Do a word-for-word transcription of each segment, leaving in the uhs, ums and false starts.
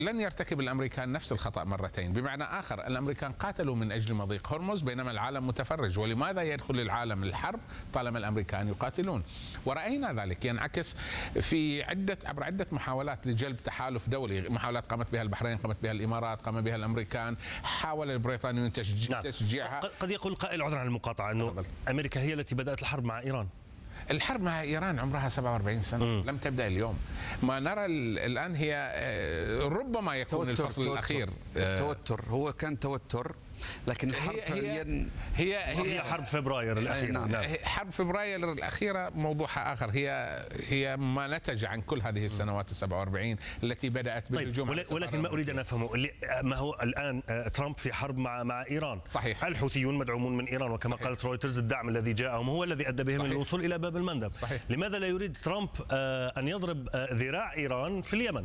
لن يرتكب الامريكان نفس الخطا مرتين، بمعنى اخر الامريكان قاتلوا من اجل مضيق هرمز بينما العالم متفرج، ولماذا يدخل العالم الحرب طالما الامريكان يقاتلون؟ وراينا ذلك ينعكس في عده عبر عده محاولات لجلب تحالف دولي، محاولات قامت بها البحرين، قامت بها الامارات، قام بها الامريكان، حاول البريطانيون تشجيعها. نعم. قد يقول قائل عذرا عن المقاطعه انه فضل. امريكا هي التي بدات الحرب مع ايران. الحرب مع إيران عمرها سبعة وأربعين سنة، م. لم تبدأ اليوم. ما نرى الآن هي ربما يكون توتر الفصل توتر الأخير التوتر، هو كان توتر، لكن الحرب هي فعليا هي هي, هي حرب فبراير الأخيرة. نعم. نعم. حرب فبراير الأخيرة موضوعها آخر، هي هي ما نتج عن كل هذه السنوات السبعة وأربعين التي بدأت بالهجوم. طيب. ولكن ما أريد أن أفهمه ما هو الآن ترامب في حرب مع مع إيران. صحيح. الحوثيون مدعومون من إيران، وكما صحيح. قالت رويترز الدعم الذي جاءهم هو الذي أدى بهم الوصول إلى باب المندب. صحيح. لماذا لا يريد ترامب أن يضرب ذراع إيران في اليمن؟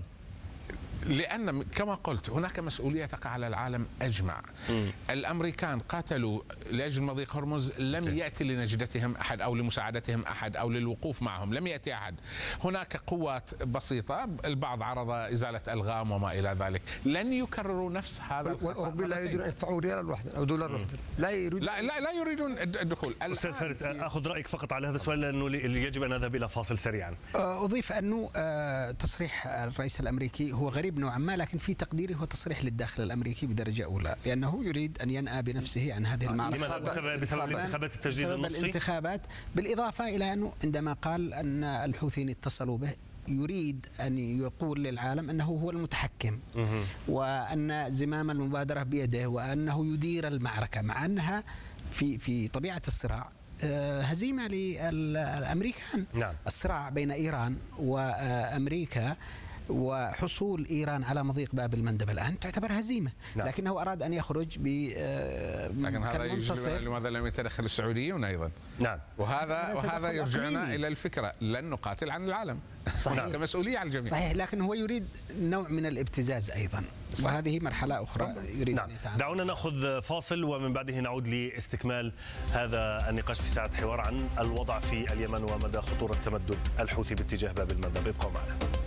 لأن كما قلت هناك مسؤولية تقع على العالم أجمع. م. الأمريكان قاتلوا لأجل مضيق هرمز، لم okay. يأتي لنجدتهم أحد أو لمساعدتهم أحد أو للوقوف معهم، لم يأتي أحد. هناك قوات بسيطة، البعض عرض إزالة ألغام وما إلى ذلك، لن يكرروا نفس هذا. والأوروبيين لا يريدون أن يدفعوا ريال واحدا أو دولار واحدا، لا يريدون لا, لا لا يريدون الدخول. أستاذ فارس، أخذ رأيك فقط على هذا السؤال لأنه يجب أن نذهب إلى فاصل سريعا. أضيف أنه تصريح الرئيس الأمريكي هو غريب نوعا ما، لكن في تقديري هو تصريح للداخل الأمريكي بدرجة أولى، لأنه يريد أن ينأى بنفسه عن هذه المعركة. لماذا؟ بسبب, بسبب الانتخابات التجديد النصفي؟ بسبب الانتخابات، بالإضافة إلى أنه عندما قال أن الحوثيين اتصلوا به يريد أن يقول للعالم أنه هو المتحكم وأن زمام المبادرة بيده وأنه يدير المعركة، مع أنها في في طبيعة الصراع هزيمة للأمريكان. نعم. الصراع بين إيران وأمريكا وحصول إيران على مضيق باب المندب الآن تعتبر هزيمة. نعم. لكنه أراد أن يخرج ب لكن هذا يجي لماذا لم يتدخل السعوديون أيضا؟ نعم. وهذا وهذا يرجعنا إلى الفكرة لن نقاتل عن العالم. صحيح. كمسؤولية على الجميع. صحيح، لكن هو يريد نوع من الابتزاز أيضا. صحيح. وهذه مرحلة أخرى يريد. نعم. أن يتعامل. دعونا نأخذ فاصل ومن بعده نعود لاستكمال هذا النقاش في ساعة حوار عن الوضع في اليمن ومدى خطورة تمدد الحوثي باتجاه باب المندب. ابقوا معنا.